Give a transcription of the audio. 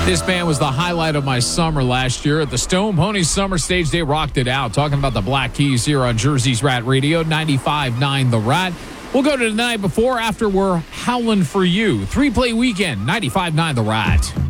This band was the highlight of my summer last year at the Stone Ponies Summer Stage. They rocked it out. Talking about the Black Keys here on Jersey's Rat Radio, 95.9 The Rat. We'll go to the night before after we're howling for you. 3-play weekend, 95.9 The Rat.